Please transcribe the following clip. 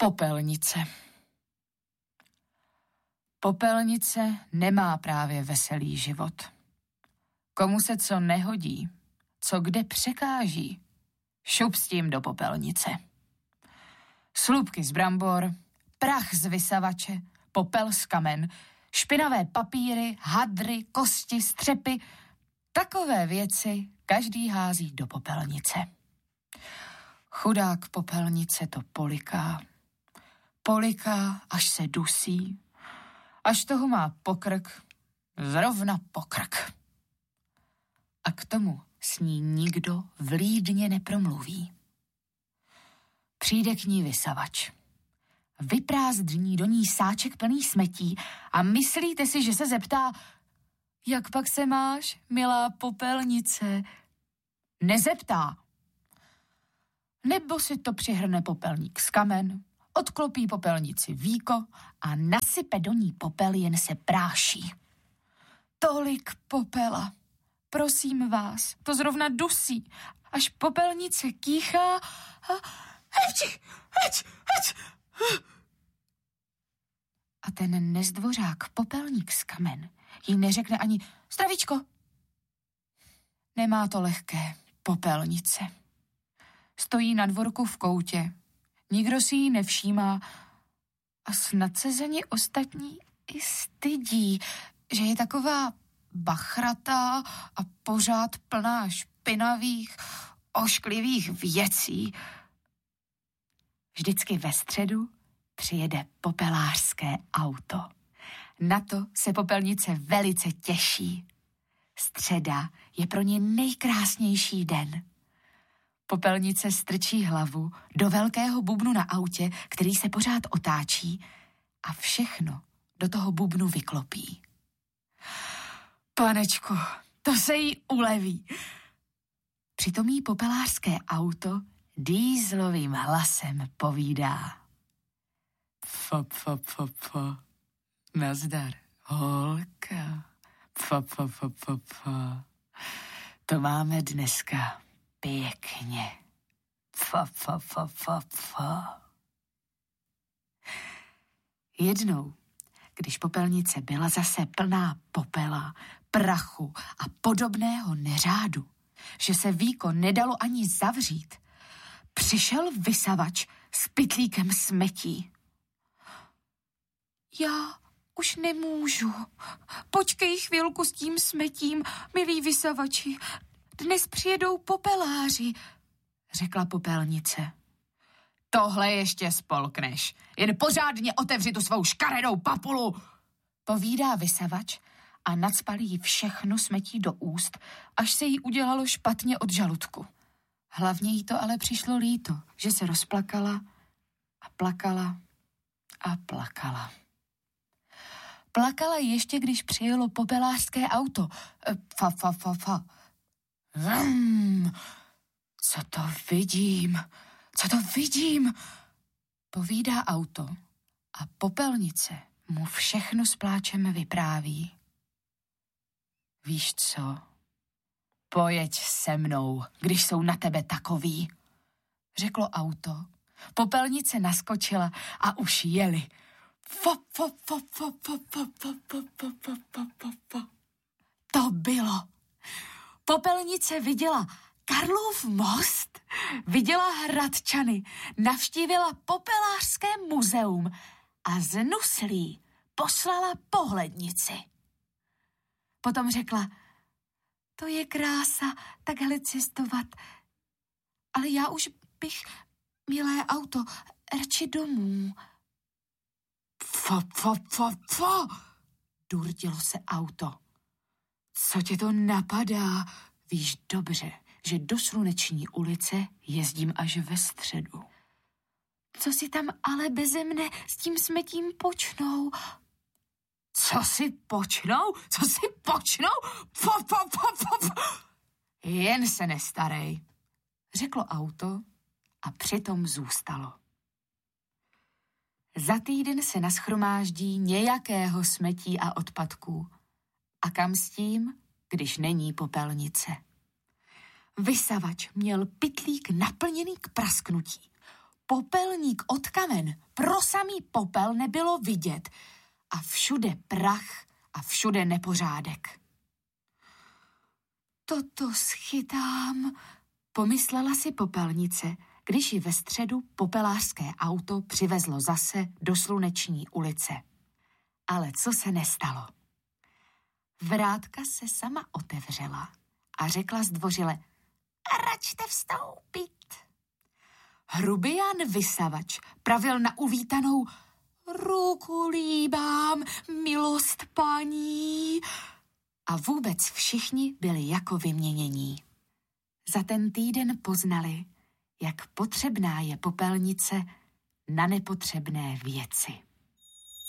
Popelnice. Popelnice nemá právě veselý život. Komu se co nehodí, co kde překáží, šup s tím do popelnice. Slupky z brambor, prach z vysavače, popel z kamen, špinavé papíry, hadry, kosti, střepy, takové věci každý hází do popelnice. Chudák popelnice to poliká, až se dusí, až toho má pokrk, zrovna pokrk. A k tomu s ní nikdo vlídně nepromluví. Přijde k ní vysavač. Vyprázdní do ní sáček plný smetí a myslíte si, že se zeptá, jak pak se máš, milá popelnice? Nezeptá. Nebo si to přihrne popelník z kamen, odklopí popelnici víko a nasype do ní popel, jen se práší. Tolik popela. Prosím vás, to zrovna dusí, až popelnice kýchá a... A ten nezdvořák popelník z kamen jí neřekne ani zdravíčko. Nemá to lehké, popelnice. Stojí na dvorku v koutě, nikdo si jí nevšímá a snad se za ní ostatní i stydí, že je taková bachratá a pořád plná špinavých, ošklivých věcí. Vždycky ve středu přijede popelářské auto. Na to se popelnice velice těší. Středa je pro ně nejkrásnější den. Popelnice strčí hlavu do velkého bubnu na autě, který se pořád otáčí a všechno do toho bubnu vyklopí. Panečku, to se jí uleví. Přitom jí popelářské auto dýzlovým hlasem povídá. Fa. Nazdar, holka. Fa. To máme dneska pěkně. Fa. Jednou, když popelnice byla zase plná popela, prachu a podobného neřádu, že se víko nedalo ani zavřít, přišel vysavač s pytlíkem smetí. Já už nemůžu. Počkej chvilku s tím smetím, milí vysavači. Dnes přijedou popeláři, řekla popelnice. Tohle ještě spolkneš. Jen pořádně otevři tu svou škaredou papulu, povídá vysavač a nacpal jí všechno smetí do úst, až se jí udělalo špatně od žaludku. Hlavně jí to ale přišlo líto, že se rozplakala a plakala a plakala. Plakala ještě, když přijelo popelářské auto. Fa. Co to vidím, povídá auto a popelnice mu všechno s pláčem vypráví. Víš co? Pojeď se mnou, když jsou na tebe takový, řeklo auto. Popelnice naskočila a už jeli. To bylo. Popelnice viděla Karlův most, viděla Hradčany, navštívila popelářské muzeum a z Nuslí poslala pohlednici. Potom řekla, to je krása takhle cestovat, ale já už bych, milé auto, radši domů. Fa, durdilo se auto. Co tě to napadá? Víš dobře, že do Sluneční ulice jezdím až ve středu. Co si tam ale beze mne s tím smetím počnou? Co si počnou? Jen se nestarej, řeklo auto a přitom zůstalo. Za týden se nashromáždí nějakého smetí a odpadků. A kam s tím, když není popelnice? Vysavač měl pytlík naplněný k prasknutí. Popelník od kamen, pro samý popel nebylo vidět a všude prach a všude nepořádek. Toto schytám, pomyslela si popelnice, když ji ve středu popelářské auto přivezlo zase do Sluneční ulice. Ale co se nestalo? Vrátka se sama otevřela a řekla zdvořile: račte vstoupit. Hrubián vysavač pravil na uvítanou: ruku líbám, milost paní. A vůbec všichni byli jako vyměnění. Za ten týden poznali, jak potřebná je popelnice na nepotřebné věci.